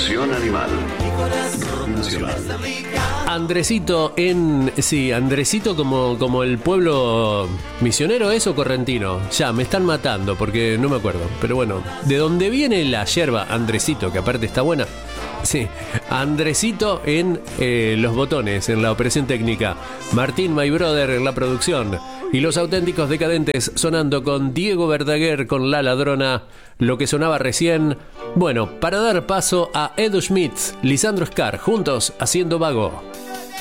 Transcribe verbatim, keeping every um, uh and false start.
Protección Animal. Andresito en... Sí, Andresito como, como el pueblo misionero, ¿es o correntino? Ya, me están matando porque no me acuerdo. Pero bueno, ¿de dónde viene la yerba Andresito? Que aparte está buena. Sí, Andresito en eh, los botones, en la operación técnica. Martín, my brother, en la producción. Y los auténticos decadentes sonando con Diego Verdaguer con La Ladrona. Lo que sonaba recién. Bueno, para dar paso a Edu Schmidt, Lisandro Scar, juntos haciendo Vago.